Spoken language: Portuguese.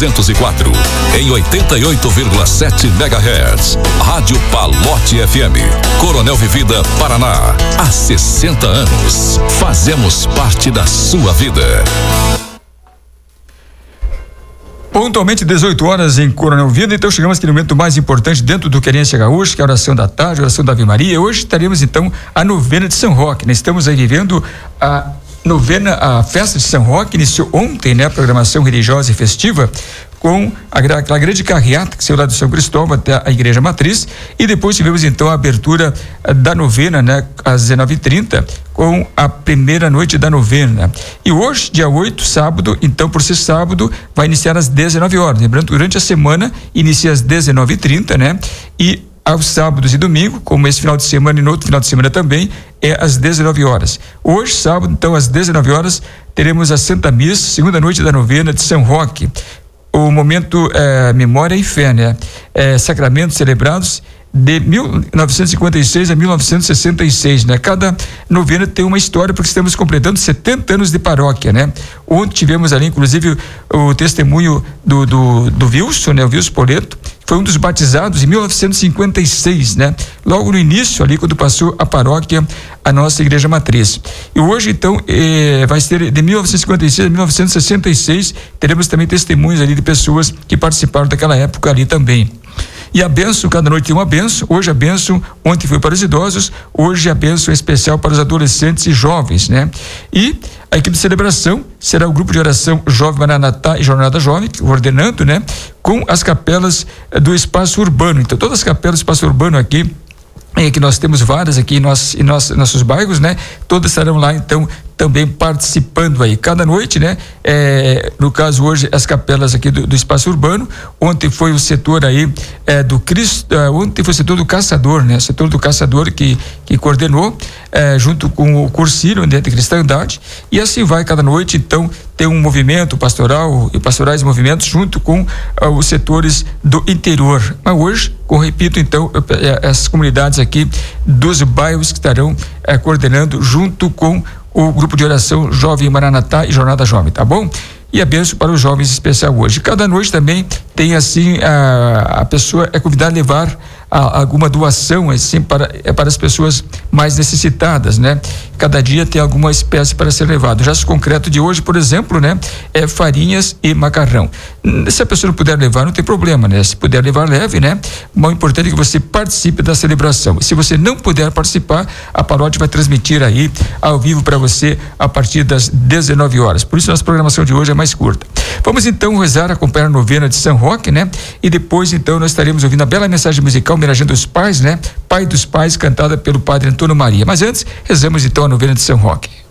204, em 88,7 MHz. Rádio Palote FM, Coronel Vivida, Paraná. Há 60 anos, fazemos parte da sua vida. Pontualmente 18 horas em Coronel Vivida, então chegamos aqui no momento mais importante dentro do Querência Gaúcha, que é a oração da tarde, a oração da Ave Maria. Hoje teremos então a novena de São Roque, né? Estamos aí vivendo a novena, a festa de São Roque, iniciou ontem, né? A programação religiosa e festiva, com aquela grande carreata que saiu lá do São Cristóvão até a Igreja Matriz, e depois tivemos então a abertura da novena, né, às 19h30, com a primeira noite da novena. E hoje, dia 8, sábado, então por ser sábado, vai iniciar às 19 horas. Lembrando, durante a semana inicia às 19h30, né? E aos sábados e domingo, como esse final de semana e no outro final de semana também, é às 19 horas. Hoje, sábado, então, às 19 horas, teremos a Santa Missa, segunda noite da novena de São Roque. O momento Memória e Fé, né? Sacramentos celebrados de 1956 a 1966, né? Cada novena tem uma história, porque estamos completando 70 anos de paróquia, né? Ontem tivemos ali, inclusive, o testemunho do Wilson, né? O Wilson Poleto, foi um dos batizados em 1956, né? Logo no início ali, quando passou a paróquia, a nossa Igreja Matriz. E hoje, então, vai ser de 1956 a 1966, teremos também testemunhos ali de pessoas que participaram daquela época ali também. E a bênção, cada noite tem uma bênção. Hoje a bênção, ontem foi para os idosos, hoje a bênção é especial para os adolescentes e jovens, né? E a equipe de celebração será o grupo de oração Jovem Maranatá e Jornada Jovem, ordenando, né? Com as capelas do espaço urbano. Então, todas as capelas do espaço urbano aqui, que nós temos várias aqui em nossos bairros, né? Todas estarão lá, então, também participando aí. Cada noite, né? No caso, hoje, as capelas aqui do espaço urbano. Ontem foi o setor aí do Cristo, ontem foi o setor do Caçador, né? O setor do Caçador que coordenou, junto com o Cursílio, né, de Cristandade, e assim vai cada noite, então, tem um movimento pastoral e pastorais movimentos junto com os setores do interior. Mas hoje, repito, então, essas comunidades aqui dos bairros que estarão coordenando junto com o grupo de oração Jovem Maranatá e Jornada Jovem, tá bom? E a bênção para os jovens especial hoje. Cada noite também tem assim, a pessoa é convidada a levar alguma doação assim para as pessoas mais necessitadas, né? Cada dia tem alguma espécie para ser levado. Já o concreto de hoje, por exemplo, né? É farinhas e macarrão. Se a pessoa não puder levar, não tem problema, né? Se puder levar, leve, né? O importante é que você participe da celebração. Se você não puder participar, a paróquia vai transmitir aí ao vivo para você a partir das 19 horas. Por isso, nossa programação de hoje é mais curta. Vamos então rezar, acompanhar a novena de São Roque, né? E depois, então, nós estaremos ouvindo a bela mensagem musical homenageando os pais, né? Pai dos Pais, cantada pelo padre Antônio Maria. Mas antes, rezamos então a novena de São Roque.